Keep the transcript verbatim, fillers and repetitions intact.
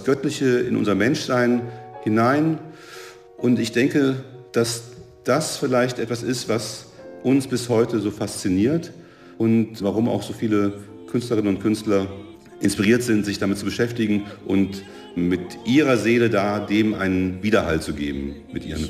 das Göttliche in unser Menschsein hinein. Und ich denke, dass das vielleicht etwas ist, was uns bis heute so fasziniert und warum auch so viele Künstlerinnen und Künstler inspiriert sind, sich damit zu beschäftigen und mit ihrer Seele da dem einen Widerhall zu geben mit ihren